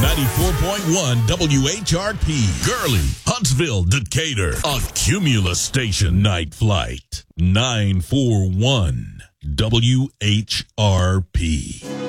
94.1 WHRP, Gurley, Huntsville, Decatur, a Cumulus Station night flight. 941 WHRP.